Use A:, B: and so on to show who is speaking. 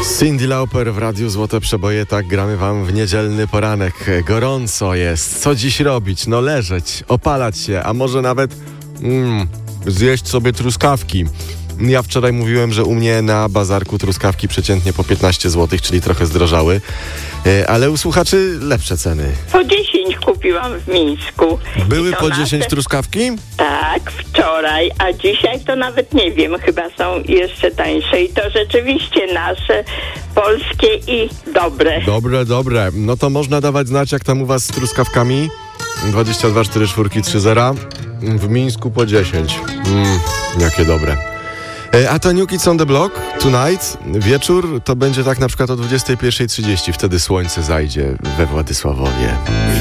A: Cyndi Lauper w Radiu Złote Przeboje, tak gramy wam w niedzielny poranek. Gorąco jest, co dziś robić? No leżeć, opalać się, a może nawet zjeść sobie truskawki. Ja wczoraj mówiłem, że u mnie na bazarku truskawki przeciętnie po 15 zł, czyli trochę zdrożały, ale u słuchaczy lepsze ceny.
B: Po 10 kupiłam w Mińsku.
A: Były po 10 truskawki?
B: Tak, wczoraj, a dzisiaj to nawet nie wiem, chyba są jeszcze tańsze i to rzeczywiście nasze, polskie i dobre.
A: Dobre. No to można dawać znać, jak tam u was z truskawkami. 22 44 30. W Mińsku po 10. Jakie dobre. A to New Kids on the Block Tonight, wieczór, to będzie tak na przykład o 21:30. Wtedy słońce zajdzie we Władysławowie.